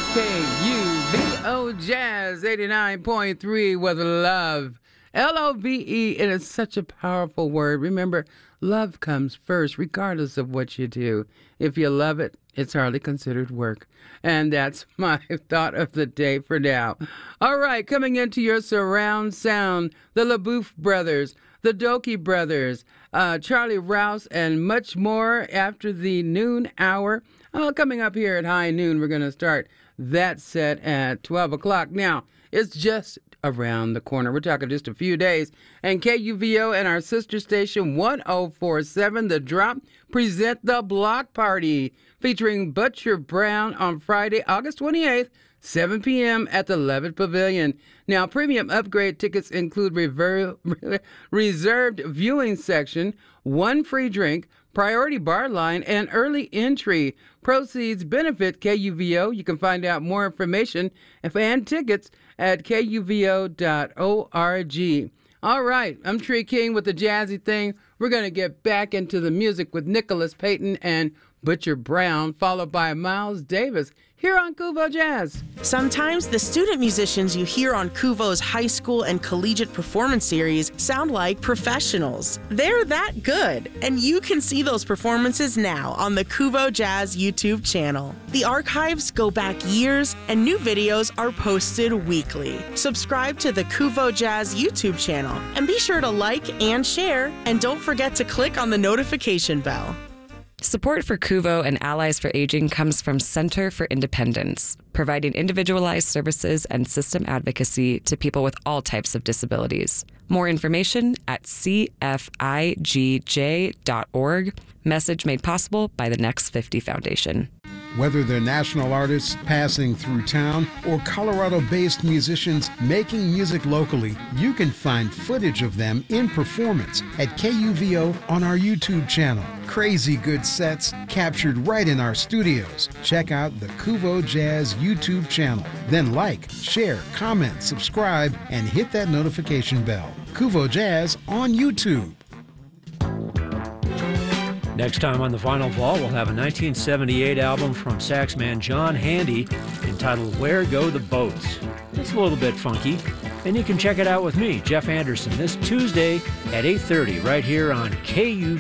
KUVO Jazz 89.3 with love. Love. It is such a powerful word. Remember, love comes first, regardless of what you do. If you love it, it's hardly considered work. And that's my thought of the day for now. All right, coming into your surround sound, the LaBeouf Brothers, the Doki Brothers, Charlie Rouse, and much more after the noon hour. Coming up here at high noon, we're going to start that set at 12 o'clock. Now, it's just around the corner. We're talking just a few days. And KUVO and our sister station 1047 The Drop present The Block Party featuring Butcher Brown on Friday, August 28th, 7 p.m. at the Levitt Pavilion. Now, premium upgrade tickets include reserved viewing section, one free drink, priority bar line, and early entry. Proceeds benefit KUVO. You can find out more information and tickets at kuvo.org. All right, I'm Tree King with the jazzy thing. We're going to get back into the music with Nicholas Payton and Butcher Brown, followed by Miles Davis, here on KUVO Jazz. Sometimes the student musicians you hear on KUVO's high school and collegiate performance series sound like professionals. They're that good, and you can see those performances now on the KUVO Jazz YouTube channel. The archives go back years, and new videos are posted weekly. Subscribe to the KUVO Jazz YouTube channel, and be sure to like and share, and don't forget to click on the notification bell. Support for KUVO and Allies for Aging comes from Center for Independence, providing individualized services and system advocacy to people with all types of disabilities. More information at cfijj.org. Message made possible by the Next 50 Foundation. Whether they're national artists passing through town or Colorado-based musicians making music locally, you can find footage of them in performance at KUVO on our YouTube channel. Crazy good sets captured right in our studios. Check out the KUVO Jazz YouTube channel. Then like, share, comment, subscribe, and hit that notification bell. KUVO Jazz on YouTube. Next time on The Final Fall, we'll have a 1978 album from saxman John Handy entitled Where Go the Boats. It's a little bit funky, and you can check it out with me, Jeff Anderson, this Tuesday at 8:30 right here on KUV.